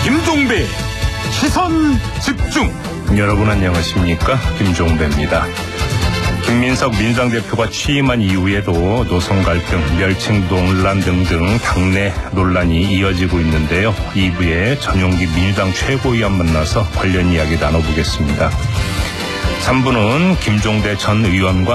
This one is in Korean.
김종배 시선 집중. 여러분 안녕하십니까? 김종배입니다. 김민석 민주당 대표가 취임한 이후에도 노선 갈등, 멸칭 논란 등등 당내 논란이 이어지고 있는데요. 2부에 전용기 민주당 최고위원 만나서 관련 이야기 나눠보겠습니다. 3부는 김종대 전 의원과